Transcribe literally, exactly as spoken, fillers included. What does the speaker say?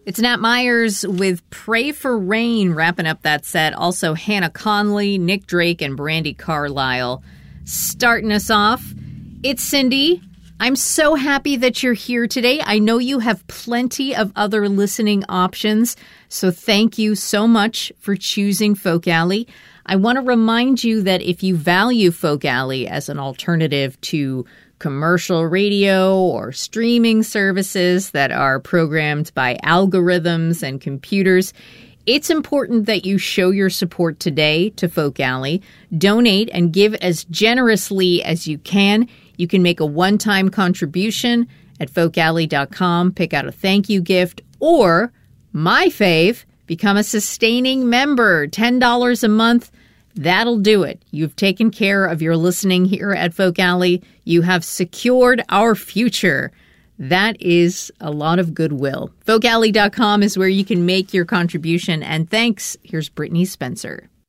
It's Nat Myers with Pray for Rain wrapping up that set. Also Hannah Conley, Nick Drake, and Brandi Carlile starting us off. It's Cindy. I'm so happy that you're here today. I know you have plenty of other listening options, so thank you so much for choosing Folk Alley. I want to remind you that if you value Folk Alley as an alternative to commercial radio or streaming services that are programmed by algorithms and computers, it's important that you show your support today to Folk Alley. Donate and give as generously as you can. You can make a one-time contribution at folk alley dot com, pick out a thank you gift, or, my fave, become a sustaining member, ten dollars a month. That'll do it. You've taken care of your listening here at Folk Alley. You have secured our future. That is a lot of goodwill. folk alley dot com is where you can make your contribution. And thanks. Here's Brittany Spencer.